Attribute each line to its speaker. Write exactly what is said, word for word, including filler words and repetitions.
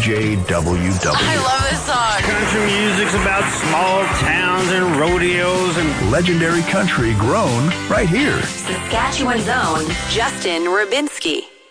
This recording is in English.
Speaker 1: J W W.
Speaker 2: I love this song.
Speaker 3: Country music's about small towns and rodeos and
Speaker 1: legendary country grown right here.
Speaker 2: Saskatchewan's own Justin Rubinski.